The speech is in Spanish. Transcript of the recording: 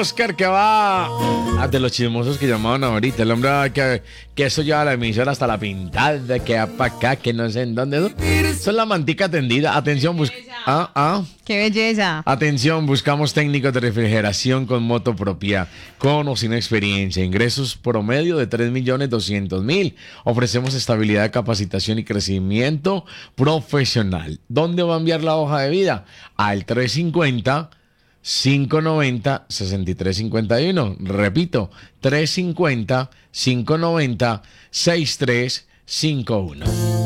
Oscar que va de los chismosos que llamaban ahorita. El hombre que eso lleva la emisora hasta la pintada, que va para acá, que no sé en dónde. Eso es la mantica tendida. Atención, ¡Qué belleza! Atención, buscamos técnicos de refrigeración con moto propia, con o sin experiencia. Ingresos promedio de 3.200.000. Ofrecemos estabilidad, capacitación y crecimiento profesional. ¿Dónde va a enviar la hoja de vida? Al 350-590-6351. Repito, 350-590-6351.